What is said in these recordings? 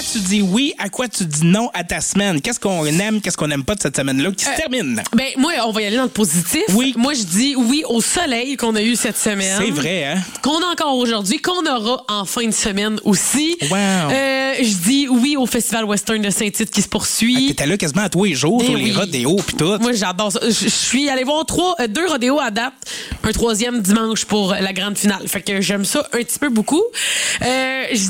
tu dis oui, à quoi tu dis non à ta semaine? Qu'est-ce qu'on aime, qu'est-ce qu'on n'aime pas de cette semaine-là qui se termine? Ben, moi, on va y aller dans le positif. Oui. Moi, je dis oui au soleil qu'on a eu cette semaine. C'est vrai, hein? Qu'on a encore aujourd'hui, qu'on aura en fin de semaine aussi. Wow. Je dis oui au Festival Western de Saint-Tite qui se poursuit. T'étais là quasiment à tous les jours, tous les oui. rodéos pis tout. Moi, j'adore ça. Je suis allée voir 2 rodéos à date, un 3e dimanche pour la grande finale. Fait que j'aime ça un petit peu beaucoup. Je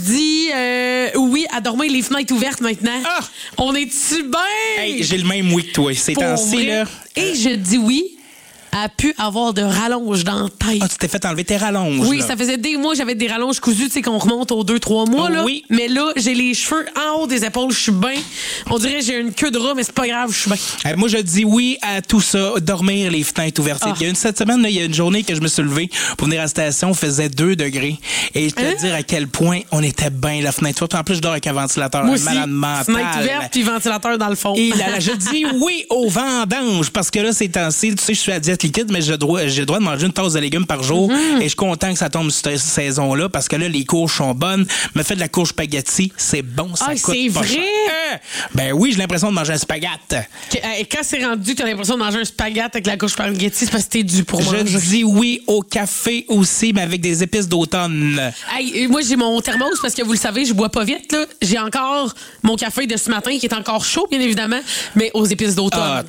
dis oui à dormir les fenêtres ouvertes maintenant. Ah! On est-tu bien? Hey, j'ai le même oui que toi. C'est Pour temps-ci, vrai. là. Et je dis oui à pu avoir de rallonge dans la tête. Ah, tu t'es fait enlever tes rallonges. Oui, là. ça faisait des mois, j'avais des rallonges cousues, tu sais, qu'on remonte aux 2-3 mois, là. Oui. Mais là, j'ai les cheveux en haut des épaules, je suis bien. On dirait que j'ai une queue de rat, mais c'est pas grave, je suis bien. Moi, je dis oui à tout ça. Dormir les fenêtres ouvertes. Ah. Il y a cette semaine, là, il y a une journée que je me suis levé pour venir à la station. Il faisait 2 degrés. Et je te dire à quel point on était bien la fenêtre ouverte. En plus, je dors avec un ventilateur. Moi Un aussi, malade mental. fenêtre ouverte puis ventilateur dans le fond. Et là, je dis oui au vendange parce que là, c'est temps-ci, tu sais, je suis à diète liquide, mais j'ai le droit de manger une tasse de légumes par jour. Et je suis content que ça tombe cette saison-là parce que là, les courges sont bonnes. Me fait de la courge spaghetti, c'est bon, ça coûte c'est pas vrai? cher. Ben oui, j'ai l'impression de manger un spaghette. Et quand c'est rendu, t'as l'impression de manger un spaghette avec la couche spaghetti, c'est parce que t'es dû pour manger. Je dis oui au café aussi, mais avec des épices d'automne. Hey, moi, j'ai mon thermos parce que vous le savez, je bois pas vite. Là. J'ai encore mon café de ce matin qui est encore chaud, bien évidemment, mais aux épices d'automne. Ah,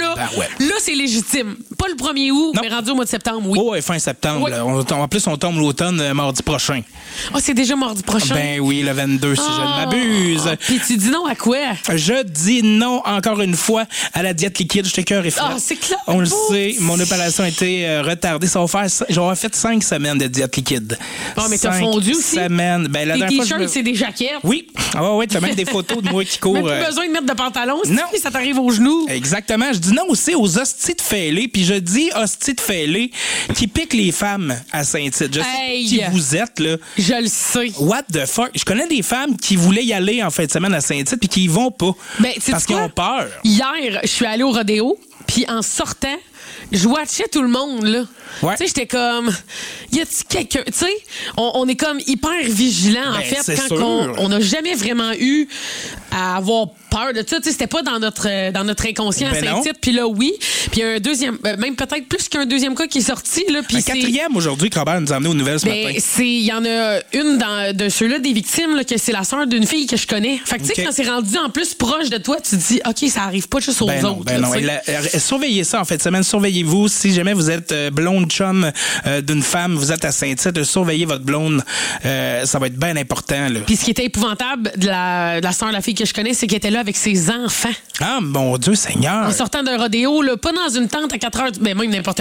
là, c'est légitime. Pas le 1er août, mais rendu au mois de septembre, oui. Oh, et fin septembre. Oui. Là. En plus, on tombe l'automne mardi prochain. Ah, c'est déjà mardi prochain. Ben oui, le 22, si je ne m'abuse. Puis tu dis non à quoi? Je dis non, encore une fois, à la diète liquide. J'étais cœur et frais. Ah, c'est clair. On le sait, mon opération a été retardée. J'aurais fait 5 semaines de diète liquide. Ah, mais t'as 5 fondu aussi. semaines. Ben, la Tes dernière fois, t-shirts, c'est des jaquettes. Oui. Ah ouais, t'as même des photos de moi qui cours. Même plus besoin de mettre de pantalon. Non. Si ça t'arrive aux genoux. Exactement. Je dis non aussi aux hosties de fêlés. Puis je dis hosties de fêlés qui piquent les femmes à Saint-Tite. Je sais qui vous êtes, là. Je le sais. What the fuck? Je connais des femmes qui voulaient y aller en fin de semaine à Saint-Tite puis qui y vont pas. Ben, parce qu'ils ont peur. Hier, je suis allée au rodéo, puis en sortant, je watchais tout le monde, là. Ouais. Tu sais, j'étais comme, y a-t-il quelqu'un? Tu sais, on est comme hyper vigilant, en Ben, fait, c'est quand sûr. on n'a jamais vraiment eu à avoir peur de ça. Tu sais, c'était pas dans notre inconscient Ben à Saint-Tite. Puis là, oui. Puis il y a un deuxième, même peut-être plus qu'un deuxième cas qui est sorti, là. Puis Un quatrième aujourd'hui, Robert nous a amené aux nouvelles ce matin. il y en a une de ceux-là, des victimes, là, que c'est la sœur d'une fille que je connais. Fait que, tu sais, OK. quand c'est rendu en plus proche de toi, tu te dis, OK, ça arrive pas juste aux autres. Ben là, non. tu sais. Surveillez ça en fait semaine. Surveillez-vous. Si jamais vous êtes blonde chum d'une femme, vous êtes à Saint-Tite, surveillez votre blonde. Ça va être bien important. Là. Puis ce qui était épouvantable de la sœur de la fille que je connais, c'est qu'elle était là avec ses enfants. Ah, mon Dieu Seigneur. En sortant d'un rodéo, là, pas dans une tente à 4 heures, ben même n'importe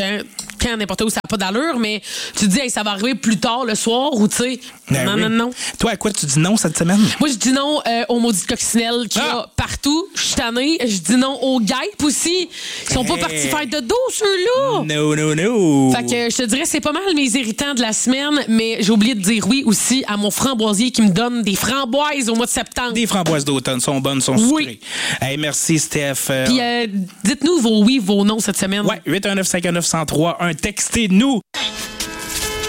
où, ça n'a pas d'allure, mais tu te dis, hey, ça va arriver plus tard le soir ou tu sais. Ben oui. Non. Toi, à quoi tu dis non cette semaine? Moi, je dis non aux maudites coccinelles qu'il y a partout. Je suis tannée. Je dis non aux guêpes aussi. Ils sont pas partis faire de dos, ceux-là. No. Fait que je te dirais, c'est pas mal mes irritants de la semaine, mais j'ai oublié de dire oui aussi à mon framboisier qui me donne des framboises au mois de septembre. Des framboises d'automne sont bonnes, sont sucrées. Hey, merci, Steph. Puis dites-nous vos oui, vos non cette semaine. Ouais, 819-519-103. Textez-nous.